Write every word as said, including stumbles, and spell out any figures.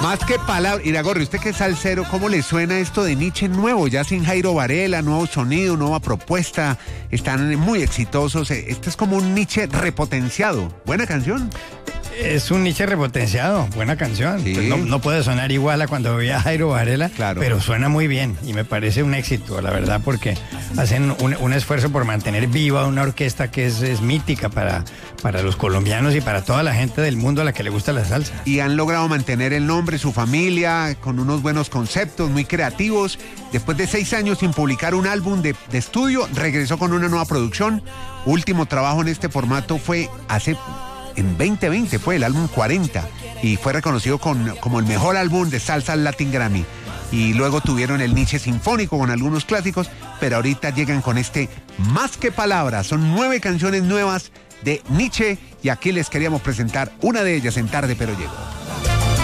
Más que palabras. Iragorri, usted que es salsero, ¿cómo le suena esto de Nietzsche nuevo? Ya sin Jairo Varela, nuevo sonido, nueva propuesta. Están muy exitosos. Este es como un Nietzsche repotenciado. Buena canción. Es un Nietzsche repotenciado, buena canción. Sí. Pues no, no puede sonar igual a cuando veía a Jairo Varela, claro, pero suena muy bien y me parece un éxito, la verdad, porque hacen un, un esfuerzo por mantener viva una orquesta que es, es mítica para, para los colombianos y para toda la gente del mundo a la que le gusta la salsa. Y han logrado mantener el nombre, su familia, con unos buenos conceptos, muy creativos. Después de seis años sin publicar un álbum de, de estudio, regresó con una nueva producción. Último trabajo en este formato fue hace... En veinte veinte fue el álbum cuarenta y fue reconocido con, como el mejor álbum de salsa Latin Grammy. Y luego tuvieron el Nietzsche Sinfónico con algunos clásicos, pero ahorita llegan con este Más que Palabras. Son nueve canciones nuevas de Nietzsche y aquí les queríamos presentar una de ellas en Tarde Pero Llegó.